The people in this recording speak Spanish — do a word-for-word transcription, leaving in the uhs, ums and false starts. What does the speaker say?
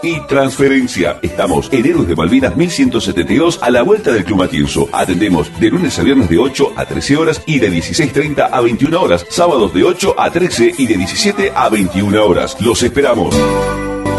y transferencia. Estamos en Héroes de Malvinas mil ciento setenta y dos, a la vuelta del Club Matienzo. Atendemos de lunes a viernes de ocho a trece horas y de dieciséis treinta a veintiuna horas. Sábados de ocho a trece y de diecisiete a veintiuna horas. Los esperamos.